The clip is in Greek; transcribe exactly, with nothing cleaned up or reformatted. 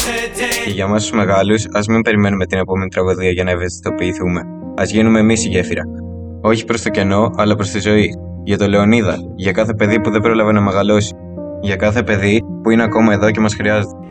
Και για εμάς τους μεγάλους, ας μην περιμένουμε την επόμενη τραγωδία για να ευαισθητοποιηθούμε. Ας γίνουμε εμείς η γέφυρα. Όχι προς το κενό, αλλά προς τη ζωή. Για το Λεωνίδα, για κάθε παιδί που δεν πρόλαβε να μεγαλώσει. Για κάθε παιδί που είναι ακόμα εδώ και μας χρειάζεται.